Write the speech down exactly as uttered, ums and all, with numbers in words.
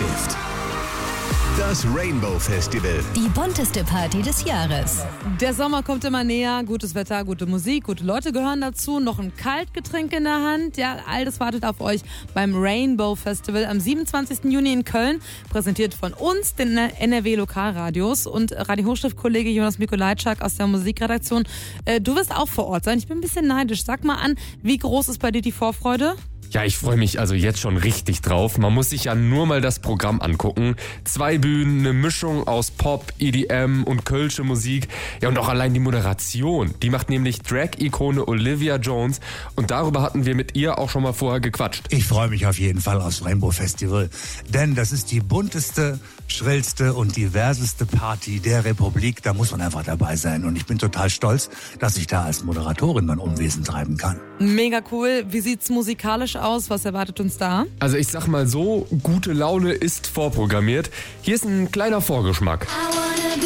Stift. Das Rainbow Festival. Die bunteste Party des Jahres. Der Sommer kommt immer näher, gutes Wetter, gute Musik, gute Leute gehören dazu, noch ein Kaltgetränk in der Hand. Ja, all das wartet auf euch beim Rainbow Festival am siebenundzwanzigsten Juni in Köln. Präsentiert von uns, den N R W Lokalradios und Radio Hochstift-Kollege Jonas Mikolajczak aus der Musikredaktion. Äh, du wirst auch vor Ort sein. Ich bin ein bisschen neidisch. Sag mal an, wie groß ist bei dir die Vorfreude? Ja, ich freue mich also jetzt schon richtig drauf. Man muss sich ja nur mal das Programm angucken. Zwei Bühnen, eine Mischung aus Pop, E D M und kölsche Musik. Ja, und auch allein die Moderation. Die macht nämlich Drag-Ikone Olivia Jones. Und darüber hatten wir mit ihr auch schon mal vorher gequatscht. Ich freue mich auf jeden Fall aufs Rainbow Festival. Denn das ist die bunteste, schrillste und diverseste Party der Republik. Da muss man einfach dabei sein. Und ich bin total stolz, dass ich da als Moderatorin mein Unwesen treiben kann. Mega cool. Wie sieht's musikalisch aus? Was erwartet uns da? Also ich sag mal so, gute Laune ist vorprogrammiert. Hier ist ein kleiner Vorgeschmack.